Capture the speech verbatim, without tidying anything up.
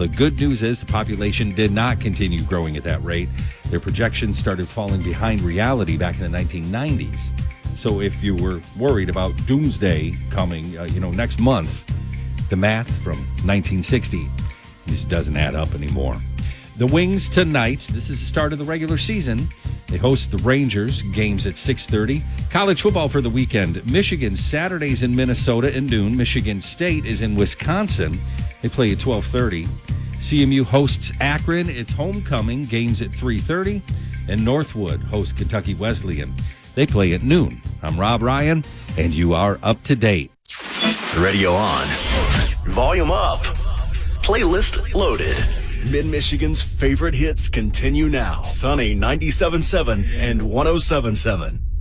the good news is the population did not continue growing at that rate. Their projections started falling behind reality back in the nineteen nineties. So if you were worried about doomsday coming, uh, you know, next month, the math from nineteen sixty just doesn't add up anymore. The Wings tonight, this is the start of the regular season. They host the Rangers, games at six thirty. College football for the weekend. Michigan Saturdays in Minnesota and noon. Michigan State is in Wisconsin. They play at twelve thirty. C M U hosts Akron. It's homecoming, games at three thirty. And Northwood hosts Kentucky Wesleyan. They play at noon. I'm Rob Ryan, and you are up to date. Radio on. Volume up. Playlist loaded. Mid-Michigan's favorite hits continue now. Sunny ninety-seven point seven and one oh seven point seven.